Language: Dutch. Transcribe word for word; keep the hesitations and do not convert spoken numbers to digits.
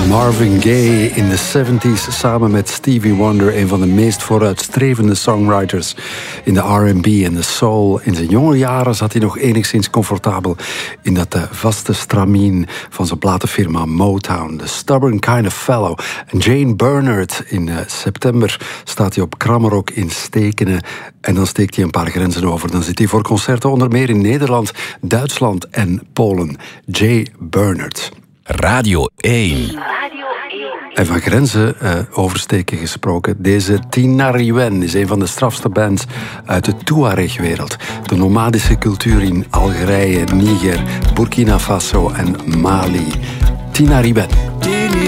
Marvin Gaye in de zeventig samen met Stevie Wonder, een van de meest vooruitstrevende songwriters in de R en B en de soul. In zijn jonge jaren zat hij nog enigszins comfortabel in dat vaste stramien van zijn platenfirma Motown. The Stubborn Kind of Fellow. En Jane Bernard, in september staat hij op Krammerok in Stekene. En dan steekt hij een paar grenzen over. Dan zit hij voor concerten onder meer in Nederland, Duitsland en Polen. Jay Bernard. Radio één. En van grenzen uh, oversteken gesproken. Deze Tinariwen is een van de strafste bands uit de Tuareg-wereld. De nomadische cultuur in Algerije, Niger, Burkina Faso en Mali. Tinariwen.